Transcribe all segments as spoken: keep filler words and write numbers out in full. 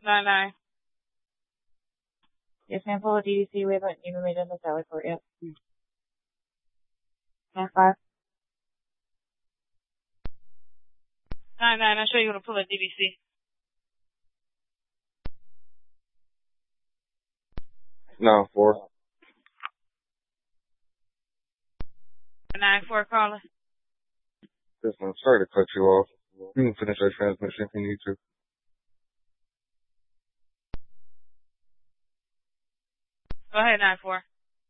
Nine nine. Yes, ma'am. Pull a D D C. We haven't even made it in the Sally Port yet. Nine five. Nine nine. I'll show you how to pull a D D C. Nine four. Nine four caller. Yes, ma'am. Sorry to cut you off. You can finish that transmission if you need to. Go ahead, nine four.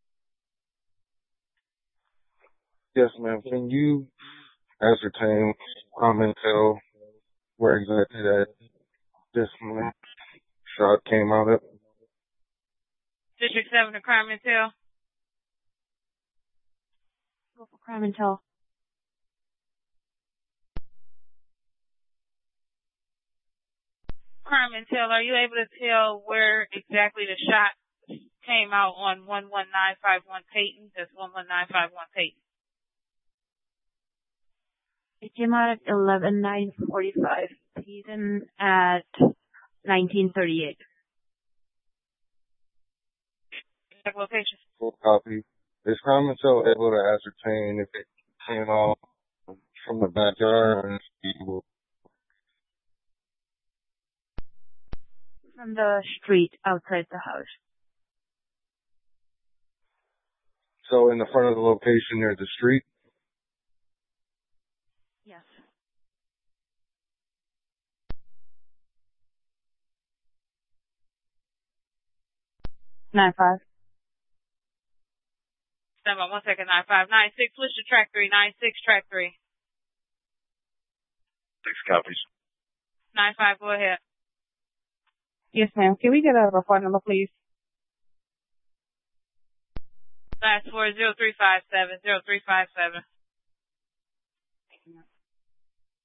Yes, ma'am. Can you ascertain um, and tell where exactly that this shot came out of? District seven to Crime Intel. Go for Crime Intel. Crime Intel, are you able to tell where exactly the shot came out on one one nine five one Peyton? That's one one nine five one Peyton. It came out at eleven nine forty-five. Peyton at nineteen thirty-eight. Location. Full copy. Is Crime Intel able to ascertain if it came out from the backyard or from the street outside the house? So in the front of the location near the street? Yes. Nine five. Stand by one second, nine five. Nine six, switch to track three. Nine six, track three. Six copies. Nine five, go ahead. Yes, ma'am. Can we get a report number, please? Last four, zero three five seven, zero three five seven.